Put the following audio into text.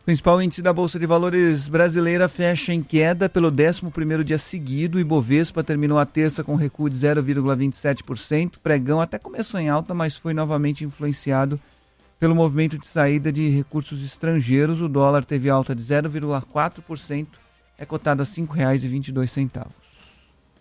O principal índice da Bolsa de Valores brasileira fecha em queda pelo 11º dia seguido. O Ibovespa terminou a terça com recuo de 0,27%. Pregão até começou em alta, mas foi novamente influenciado pelo movimento de saída de recursos estrangeiros. O dólar teve alta de 0,4%, é cotado a R$ 5,22.